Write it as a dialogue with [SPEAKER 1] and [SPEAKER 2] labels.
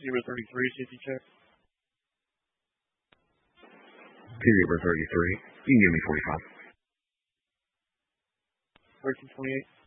[SPEAKER 1] 033, safety check.
[SPEAKER 2] Zero 33. You can give me 45.
[SPEAKER 1] 1328.